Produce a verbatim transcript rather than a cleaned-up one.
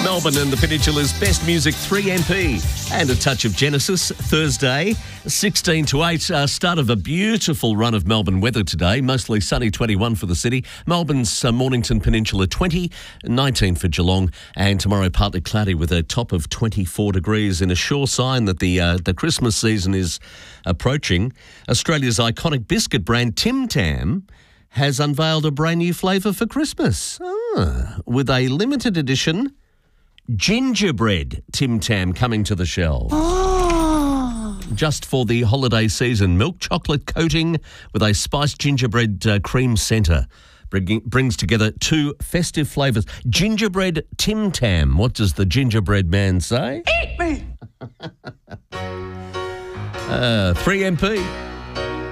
Melbourne and the Peninsula's best music, three M P. And a touch of Genesis, Thursday, sixteen to eight. Uh, start of a beautiful run of Melbourne weather today. Mostly sunny, twenty-one for the city. Melbourne's uh, Mornington Peninsula, twenty, nineteen for Geelong. And tomorrow, partly cloudy with a top of twenty-four degrees, in a sure sign that the, uh, the Christmas season is approaching. Australia's iconic biscuit brand, Tim Tam, has unveiled a brand new flavour for Christmas. Ah, with a limited edition gingerbread Tim Tam coming to the shelves. Oh. Just for the holiday season. Milk chocolate coating with a spiced gingerbread uh, cream centre. Bring, brings together two festive flavours. Gingerbread Tim Tam. What does the gingerbread man say? Eat me! uh, three M P.